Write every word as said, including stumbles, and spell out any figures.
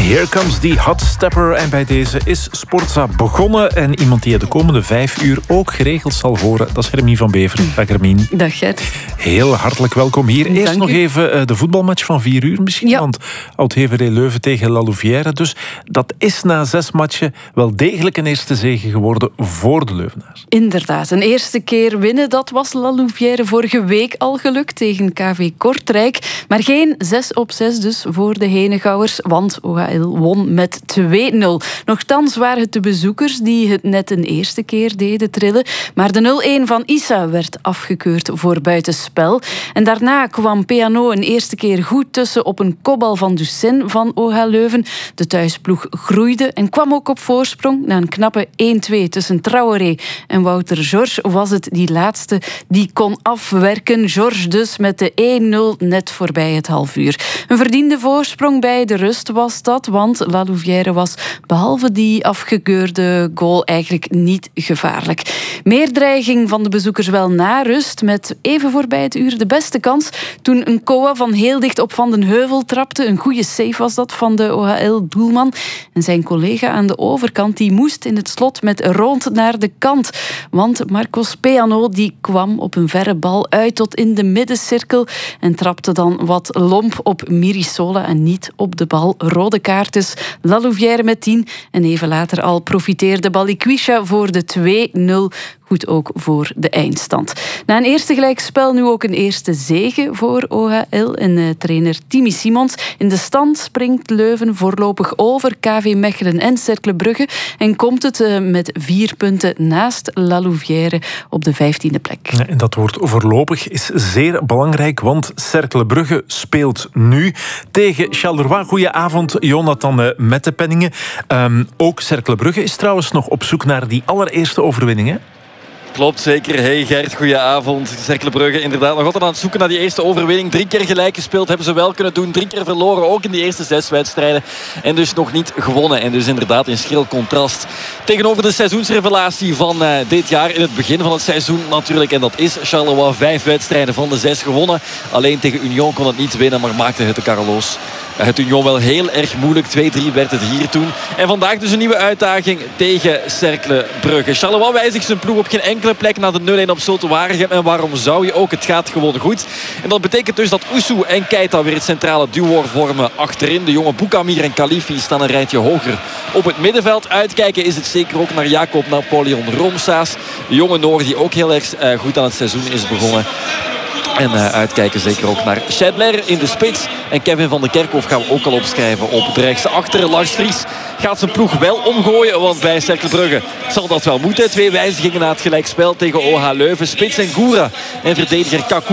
Here comes the hot stepper. En bij deze is Sportza begonnen. En iemand die je de komende vijf uur ook geregeld zal horen, dat is Hermine van Beveren. Dag Hermine. Dag Gert. Heel hartelijk welkom hier. Eerst Dank nog u. even de voetbalmatch van vier uur misschien. Ja. Want Oud-H V D Leuven tegen La Louvière. Dus dat is na zes matchen wel degelijk een eerste zege geworden voor de Leuvenaars. Inderdaad, een eerste keer winnen, dat was La Louvière vorige week al gelukt tegen K V Kortrijk. Maar geen zes op zes dus voor de Henegouwers, want O H L won met twee nul. Nochtans waren het de bezoekers die het net een eerste keer deden trillen. Maar de nul-een van Issa werd afgekeurd voor buitenspel. En daarna kwam Peano een eerste keer goed tussen op een kopbal van Ducen van O H Leuven. De thuisploeg groeide en kwam ook op voorsprong. Na een knappe één-twee tussen Traoré en Wouter George was het die laatste die kon afwerken. George dus met de één nul net voorbij het half uur. Een verdiende voorsprong bij de rust was dat, want La Louvière was behalve die afgekeurde goal eigenlijk niet gevaarlijk. Meer dreiging van de bezoekers wel na rust, met even voorbij het uur de beste kans toen een Koa van heel dicht op Van den Heuvel trapte. Een goede save was dat van de O H L-doelman. En zijn collega aan de overkant die moest in het slot met rond naar de kant. Want Marcos Peano die kwam op een verre bal uit tot in de middencirkel en trapte dan wat lomp op Mirisola en niet op de bal. Rode kaart dus. La Louvière met tien. En even later al profiteerde Balikwisha voor de twee nul. Goed ook voor de eindstand. Na een eerste gelijkspel nu ook een eerste zege voor O H L. En uh, trainer Timmy Simons. In de stand springt Leuven voorlopig over K V Mechelen en Cercle Brugge. En komt het uh, met vier punten naast La Louvière op de vijftiende plek. Ja, en dat woord voorlopig is zeer belangrijk, want Cercle Brugge speelt nu tegen Charleroi. Goedenavond, Jonathan uh, Mettepenningen. Um, ook Cercle Brugge is trouwens nog op zoek naar die allereerste overwinning, hè? Klopt, zeker. Hey Gert, goedenavond. Cercle Brugge inderdaad nog altijd aan het zoeken naar die eerste overwinning. Drie keer gelijk gespeeld, hebben ze wel kunnen doen. Drie keer verloren, ook in die eerste zes wedstrijden. En dus nog niet gewonnen. En dus inderdaad in schril contrast tegenover de seizoensrevelatie van uh, dit jaar. In het begin van het seizoen natuurlijk. En dat is Charleroi. Vijf wedstrijden van de zes gewonnen. Alleen tegen Union kon het niet winnen, maar maakte het de Carlos. Het Union wel heel erg moeilijk. twee drie werd het hier toen. En vandaag dus een nieuwe uitdaging tegen Cercle Brugge. Charleroi wijzigt zijn ploeg op geen enkele plek naar de nul-een op Zulte Waregem. En waarom zou je ook? Het gaat gewoon goed. En dat betekent dus dat Ousou en Keita weer het centrale duo vormen achterin. De jonge Boukamir en Khalifi staan een rijtje hoger op het middenveld. Uitkijken is het zeker ook naar Jacob Napoleon Romsaas. De jonge Noor die ook heel erg uh, goed aan het seizoen is begonnen. En uh, uitkijken zeker ook naar Schedler in de spits. En Kevin van de Kerkhof gaan we ook al opschrijven op de rechtse achter. Lars Vries gaat zijn ploeg wel omgooien, want bij Cercle Brugge zal dat wel moeten. Twee wijzigingen na het gelijkspel tegen O H Leuven. Spits en Goura en verdediger Kaku